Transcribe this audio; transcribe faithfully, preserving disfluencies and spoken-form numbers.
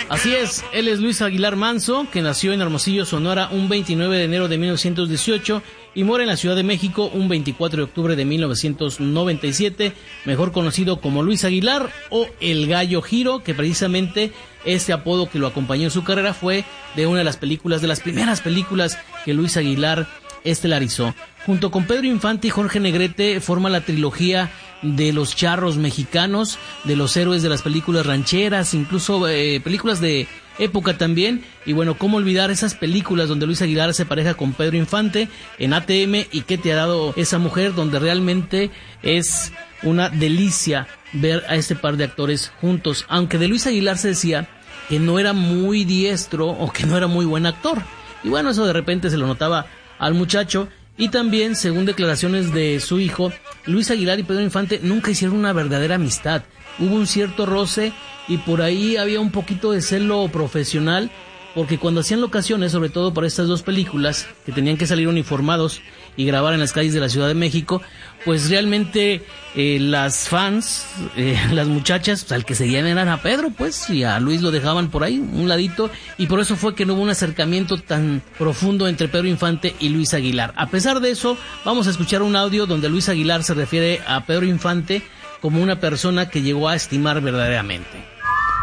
Así es, él es Luis Aguilar Manso, que nació en Hermosillo, Sonora, un veintinueve de enero de mil novecientos dieciocho y muere en la Ciudad de México un veinticuatro de octubre de mil novecientos noventa y siete, mejor conocido como Luis Aguilar o El Gallo Giro, que precisamente este apodo que lo acompañó en su carrera fue de una de las películas, de las primeras películas que Luis Aguilar estelarizó. Junto con Pedro Infante y Jorge Negrete forma la trilogía de los charros mexicanos, de los héroes de las películas rancheras, incluso eh, películas de época también. Y bueno, cómo olvidar esas películas donde Luis Aguilar se pareja con Pedro Infante en A T M y Qué te ha dado esa mujer, donde realmente es una delicia ver a este par de actores juntos, aunque de Luis Aguilar se decía que no era muy diestro o que no era muy buen actor, y bueno, eso de repente se lo notaba al muchacho. Y también, según declaraciones de su hijo, Luis Aguilar y Pedro Infante nunca hicieron una verdadera amistad. Hubo un cierto roce y por ahí había un poquito de celo profesional, porque cuando hacían locaciones, sobre todo para estas dos películas, que tenían que salir uniformados y grabar en las calles de la Ciudad de México, pues realmente eh, las fans, eh, las muchachas, pues, al que seguían eran a Pedro, pues, y a Luis lo dejaban por ahí, un ladito, y por eso fue que no hubo un acercamiento tan profundo entre Pedro Infante y Luis Aguilar. A pesar de eso, vamos a escuchar un audio donde Luis Aguilar se refiere a Pedro Infante como una persona que llegó a estimar verdaderamente.